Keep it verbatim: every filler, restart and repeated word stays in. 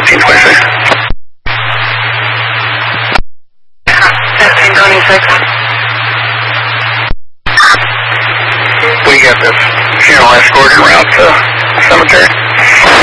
fifteen twenty-six. fifteen twenty-six. We got this funeral escort around to the cemetery.